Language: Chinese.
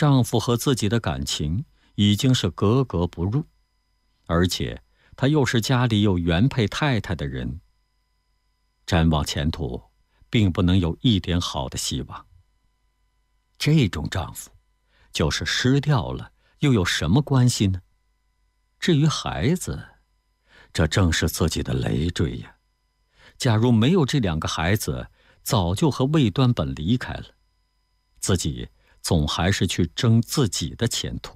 丈夫和自己的感情已经是格格不入，而且他又是家里有原配太太的人，展望前途并不能有一点好的希望。这种丈夫就是失掉了又有什么关系呢？至于孩子，这正是自己的累赘呀。假如没有这2个孩子，早就和魏端本离开了，自己总还是去争自己的前途。